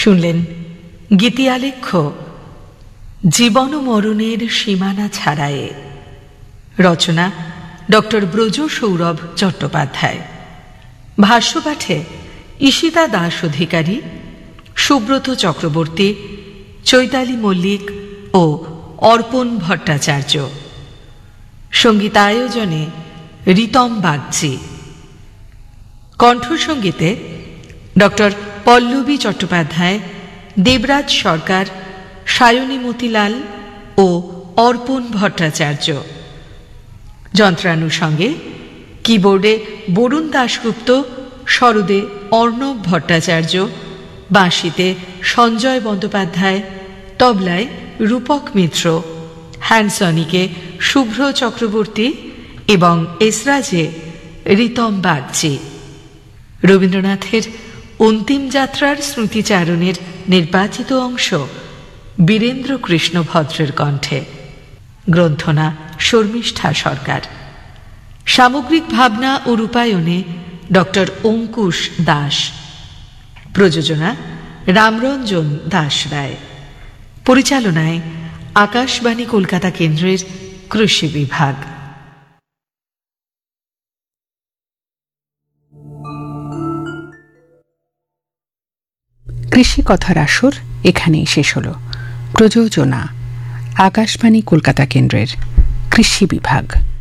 শুনলেন গীতিয়ালেখ্য জীবন ও মরণের সীমানা ছাড়ায়ে, রচনা ডক্টর ব্রজ সৌরভ চট্টোপাধ্যায়। ভাষ্যপাঠে ঈশিতা দাস অধিকারী, সুব্রত চক্রবর্তী, চৈতালি মল্লিক ও অর্পণ ভট্টাচার্য। সঙ্গীতায়োজনে রিতম বাগচি। কণ্ঠসঙ্গীতে ডক্টর পল্লবী চট্টোপাধ্যায়, দেবরাজ সরকার, সায়নী মতিলাল ও অর্পণ ভট্টাচার্য। যন্ত্রানুষঙ্গে কিবোর্ডে বরুণ দাশগুপ্ত, সরোদে অর্ণব ভট্টাচার্য, বাঁশিতে সঞ্জয় বন্দ্যোপাধ্যায়, তবলায় রূপক মিত্র, হ্যান্ডসনিকে শুভ্র চক্রবর্তী এবং এসরাজে রিতম বাগচি। রবীন্দ্রনাথের অন্তিম যাত্রার স্মৃতিচারণের নির্বাচিত অংশ বীরেন্দ্র কৃষ্ণ ভদ্রের কণ্ঠে। গ্রন্থনা শর্মিষ্ঠা সরকার। সামগ্রিক ভাবনা ও রূপায়ণে ডক্টর অঙ্কুশ দাস। প্রযোজনা রামরঞ্জন দাস রায়। পরিচালনায় আকাশবাণী কলকাতা কেন্দ্রের কৃষি বিভাগ। কৃষি কথার আসর এখানেই শেষ হলো। প্রযোজনা আকাশবাণী কলকাতা কেন্দ্রের কৃষি বিভাগ।